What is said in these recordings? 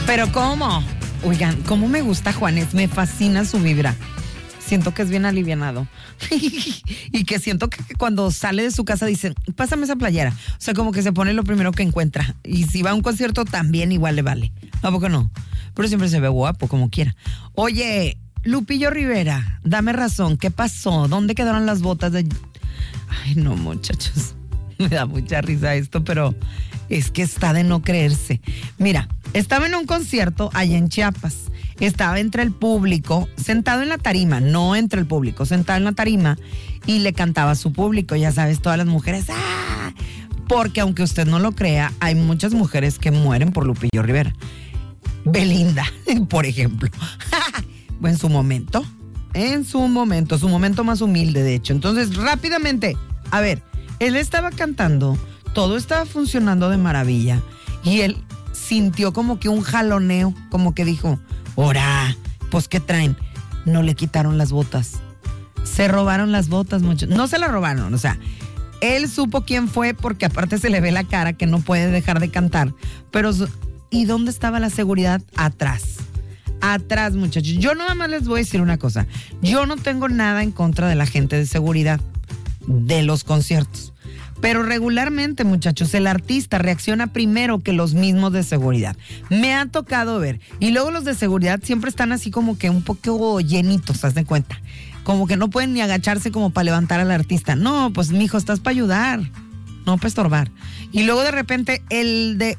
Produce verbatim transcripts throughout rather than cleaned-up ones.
Pero ¿cómo? Oigan, ¿cómo me gusta Juanes? Me fascina su vibra. Siento que es bien alivianado. Y que siento que cuando sale de su casa dice, pásame esa playera. O sea, como que se pone lo primero que encuentra. Y si va a un concierto también igual le vale. ¿A poco no? Pero siempre se ve guapo, como quiera. Oye, Lupillo Rivera, dame razón. ¿Qué pasó? ¿Dónde quedaron las botas de...? Ay, no, muchachos. Me da mucha risa esto, pero es que está de no creerse. Mira, estaba en un concierto allá en Chiapas. Estaba entre el público, sentado en la tarima, no entre el público, sentado en la tarima y le cantaba a su público, ya sabes, todas las mujeres, ¡ah! Porque aunque usted no lo crea, hay muchas mujeres que mueren por Lupillo Rivera. Belinda, por ejemplo. En su momento, en su momento, su momento más humilde, de hecho. Entonces, rápidamente, a ver, él estaba cantando, todo estaba funcionando de maravilla y él sintió como que un jaloneo, como que dijo, ¡ora! Pues ¿qué traen? No le quitaron las botas. Se robaron las botas, muchachos. No se las robaron, o sea, él supo quién fue porque aparte se le ve la cara que no puede dejar de cantar. Pero, ¿y dónde estaba la seguridad? Atrás. Atrás, muchachos. Yo nada más les voy a decir una cosa. Yo no tengo nada en contra de la gente de seguridad de los conciertos. Pero regularmente, muchachos, el artista reacciona primero que los mismos de seguridad. Me ha tocado ver. Y luego los de seguridad siempre están así como que un poco llenitos, haz de cuenta. Como que no pueden ni agacharse como para levantar al artista. No, pues mijo, estás para ayudar, no para estorbar. Y luego de repente el de...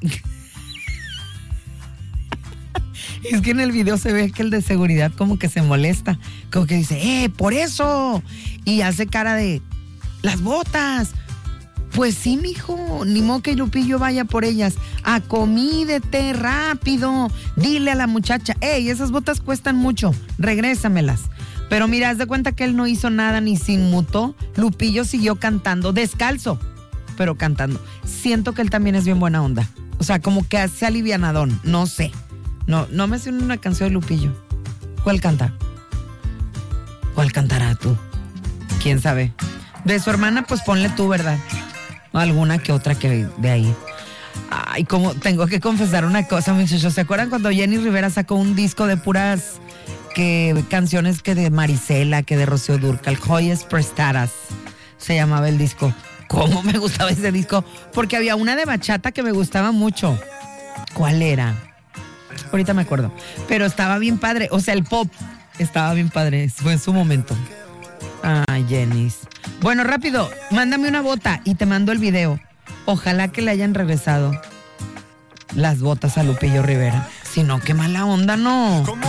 Es que en el video se ve que el de seguridad como que se molesta. Como que dice, ¡eh, por eso! Y hace cara de, ¡las botas! Pues sí, mijo, ni modo que Lupillo vaya por ellas. Acomídete rápido. Dile a la muchacha, ¡ey, esas botas cuestan mucho! Regrésamelas. Pero mira, haz de cuenta que él no hizo nada ni se inmutó. Lupillo siguió cantando, descalzo, pero cantando. Siento que él también es bien buena onda. O sea, como que hace alivianadón, no sé. No, no me sé una canción de Lupillo. ¿Cuál canta? ¿Cuál cantará tú? ¿Quién sabe? De su hermana, pues ponle tú, ¿verdad? Alguna que otra que de ahí. Ay, como tengo que confesar una cosa, muchachos. ¿Se acuerdan cuando Jenny Rivera sacó un disco de puras que canciones que de Marisela, que de Rocío Dúrcal, Joyas Prestadas? Se llamaba el disco. ¿Cómo me gustaba ese disco? Porque había una de bachata que me gustaba mucho. ¿Cuál era? Ahorita me acuerdo. Pero estaba bien padre. O sea, el pop estaba bien padre. Fue en su momento. Ay, Jenny. Bueno, rápido, mándame una bota y te mando el video. Ojalá que le hayan regresado las botas a Lupillo Rivera. Si no, qué mala onda, ¿no?